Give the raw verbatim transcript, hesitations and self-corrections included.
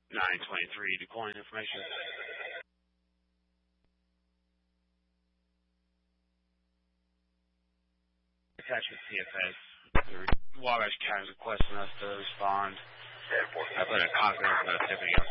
nine twenty-three, deploying information. Attachment C F S. The Wabash County is requesting us to respond. I put a confidence on Tiffany